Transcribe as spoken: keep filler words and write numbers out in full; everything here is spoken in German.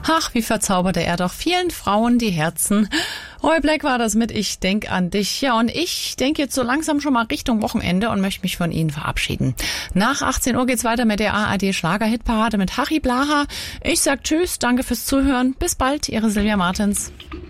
Ach, wie verzauberte er doch vielen Frauen die Herzen. Roy Black war das mit Ich denk an dich. Ja, und ich denke jetzt so langsam schon mal Richtung Wochenende und möchte mich von Ihnen verabschieden. Nach achtzehn Uhr geht's weiter mit der A R D Schlager-Hitparade mit Harry Blaha. Ich sag Tschüss, danke fürs Zuhören. Bis bald, Ihre Silvia Martens.